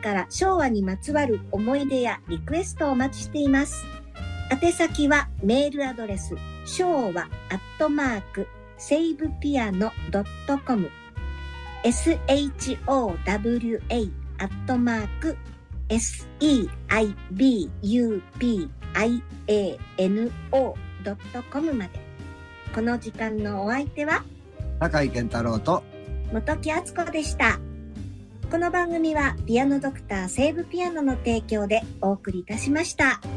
から昭和にまつわる思い出やリクエストをお待ちしています。宛先はメールアドレス昭和@seibupiano.com SHOWA@seibupiano.com まで。この時間のお相手は坂井健太郎と本木敦子でした。この番組はピアノドクターセイブピアノの提供でお送りいたしました。